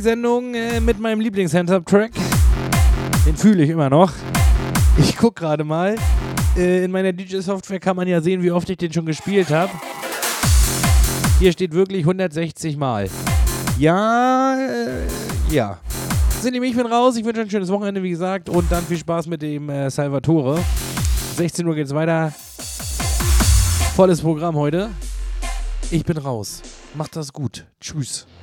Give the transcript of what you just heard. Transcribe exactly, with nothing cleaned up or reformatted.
Sendung äh, mit meinem Lieblings-Hands-Up-Track. Den fühle ich immer noch. Ich guck gerade mal. Äh, in meiner D J-Software kann man ja sehen, wie oft ich den schon gespielt habe. Hier steht wirklich hundertsechzig Mal. Ja, äh, ja. Sind ich bin raus. Ich wünsche ein schönes Wochenende, wie gesagt. Und dann viel Spaß mit dem äh, Salvatore. sechzehn Uhr geht's weiter. Volles Programm heute. Ich bin raus. Macht das gut. Tschüss.